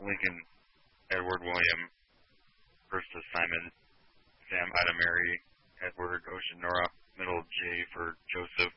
Lincoln, Edward William, first to Simon, Sam, Ida Mary, Edward, Ocean, Nora, middle J for Joseph,